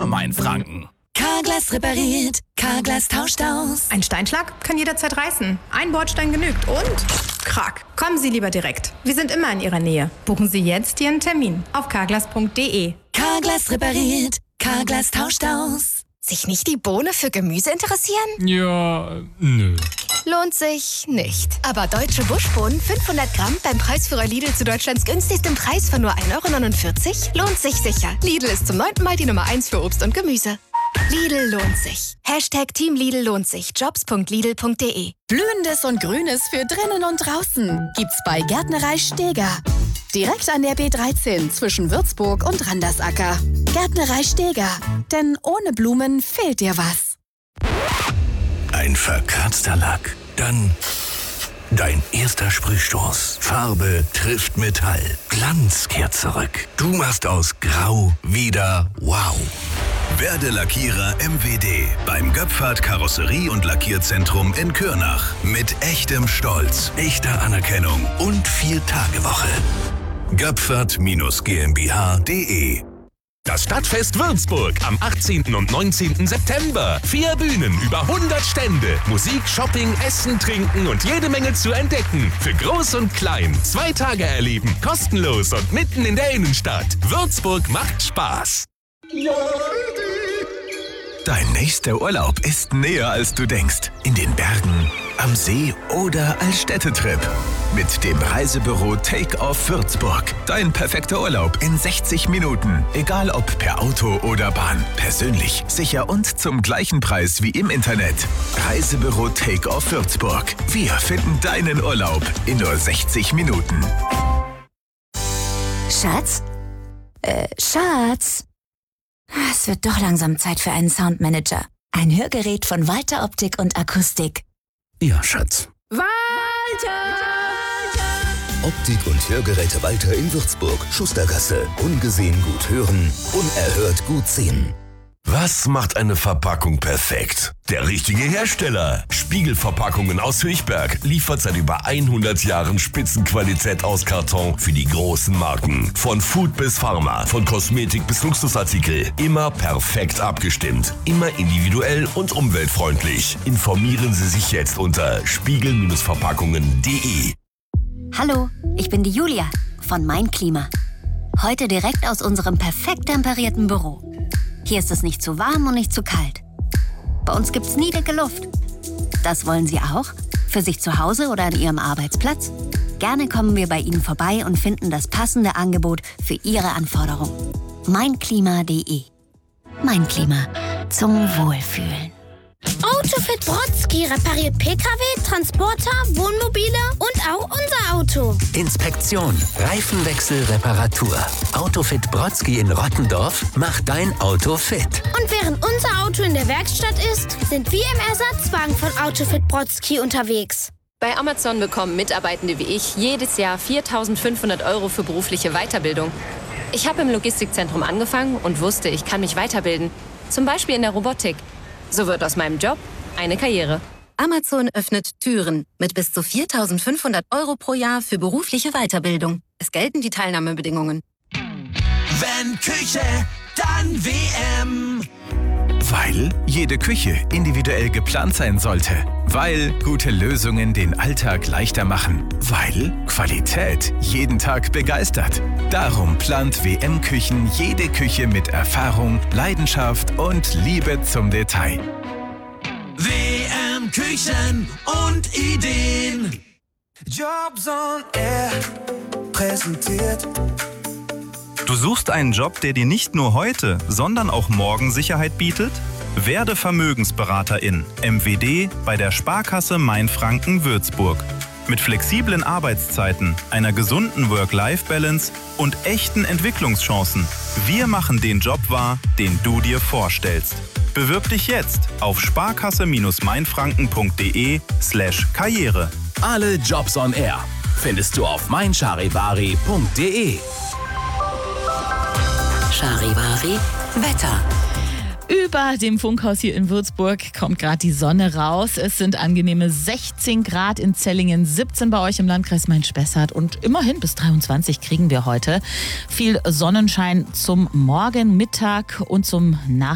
Mainfranken. Carglass repariert, Carglass tauscht aus. Ein Steinschlag kann jederzeit reißen. Ein Bordstein genügt und krack. Kommen Sie lieber direkt. Wir sind immer in Ihrer Nähe. Buchen Sie jetzt Ihren Termin auf carglass.de. Carglass repariert, Carglass tauscht aus. Sich nicht die Bohne für Gemüse interessieren? Ja, nö. Lohnt sich nicht. Aber deutsche Buschbohnen 500 Gramm beim Preisführer Lidl zu Deutschlands günstigsten Preis von nur 1,49 € lohnt sich sicher. Lidl ist zum 9. Mal die Nummer 1 für Obst und Gemüse. Lidl lohnt sich. #Team Lidl lohnt sich. Jobs.lidl.de. Blühendes und Grünes für drinnen und draußen gibt's bei Gärtnerei Steger. Direkt an der B13 zwischen Würzburg und Randersacker. Gärtnerei Steger. Denn ohne Blumen fehlt dir was. Ein verkratzter Lack. Dann dein erster Sprühstoß. Farbe trifft Metall. Glanz kehrt zurück. Du machst aus Grau wieder wow. Werde Lackierer MWD beim Göpfert Karosserie- und Lackierzentrum in Kürnach. Mit echtem Stolz, echter Anerkennung und 4-Tage-Woche. Göpfert-GmbH.de. Das Stadtfest Würzburg am 18. und 19. September. 4 Bühnen, über 100 Stände. Musik, Shopping, Essen, Trinken und jede Menge zu entdecken. Für Groß und Klein. 2 Tage erleben, kostenlos und mitten in der Innenstadt. Würzburg macht Spaß. Dein nächster Urlaub ist näher, als du denkst. In den Bergen, am See oder als Städtetrip. Mit dem Reisebüro Take Off Würzburg. Dein perfekter Urlaub in 60 Minuten. Egal ob per Auto oder Bahn. Persönlich, sicher und zum gleichen Preis wie im Internet. Reisebüro Take Off Würzburg. Wir finden deinen Urlaub in nur 60 Minuten. Schatz? Schatz? Es wird doch langsam Zeit für einen Soundmanager. Ein Hörgerät von Walter Optik und Akustik. Ja, Schatz. Walter! Optik- und Hörgeräte Walter in Würzburg. Schustergasse. Ungesehen gut hören, unerhört gut sehen. Was macht eine Verpackung perfekt? Der richtige Hersteller. Spiegelverpackungen aus Höchberg liefert seit über 100 Jahren Spitzenqualität aus Karton für die großen Marken. Von Food bis Pharma, von Kosmetik bis Luxusartikel. Immer perfekt abgestimmt. Immer individuell und umweltfreundlich. Informieren Sie sich jetzt unter spiegel-verpackungen.de. Hallo, ich bin die Julia von Mein Klima. Heute direkt aus unserem perfekt temperierten Büro. Hier ist es nicht zu warm und nicht zu kalt. Bei uns gibt's nie dicke Luft. Das wollen Sie auch? Für sich zu Hause oder an Ihrem Arbeitsplatz? Gerne kommen wir bei Ihnen vorbei und finden das passende Angebot für Ihre Anforderungen. Meinklima.de. Mein Klima. Zum Wohlfühlen. Autofit Brodsky repariert Pkw, Transporter, Wohnmobile und auch unser Auto. Inspektion, Reifenwechsel, Reparatur. Autofit Brodsky in Rottendorf macht dein Auto fit. Und während unser Auto in der Werkstatt ist, sind wir im Ersatzwagen von Autofit Brodsky unterwegs. Bei Amazon bekommen Mitarbeitende wie ich jedes Jahr 4.500 € für berufliche Weiterbildung. Ich habe im Logistikzentrum angefangen und wusste, ich kann mich weiterbilden. Zum Beispiel in der Robotik. So wird aus meinem Job eine Karriere. Amazon öffnet Türen mit bis zu 4.500 € pro Jahr für berufliche Weiterbildung. Es gelten die Teilnahmebedingungen. Wenn Küche, dann WM. Weil jede Küche individuell geplant sein sollte. Weil gute Lösungen den Alltag leichter machen. Weil Qualität jeden Tag begeistert. Darum plant WM Küchen jede Küche mit Erfahrung, Leidenschaft und Liebe zum Detail. WM Küchen und Ideen. Jobs on Air präsentiert. Du suchst einen Job, der dir nicht nur heute, sondern auch morgen Sicherheit bietet? Werde Vermögensberaterin, MWD, bei der Sparkasse Mainfranken Würzburg. Mit flexiblen Arbeitszeiten, einer gesunden Work-Life-Balance und echten Entwicklungschancen. Wir machen den Job wahr, den du dir vorstellst. Bewirb dich jetzt auf sparkasse-mainfranken.de/Karriere. Alle Jobs on Air findest du auf meincharivari.de. Charivari Wetter. Über dem Funkhaus hier in Würzburg kommt gerade die Sonne raus. Es sind angenehme 16 Grad in Zellingen, 17 bei euch im Landkreis Main-Spessart und immerhin bis 23 kriegen wir heute. Viel Sonnenschein zum Morgen, Mittag und zum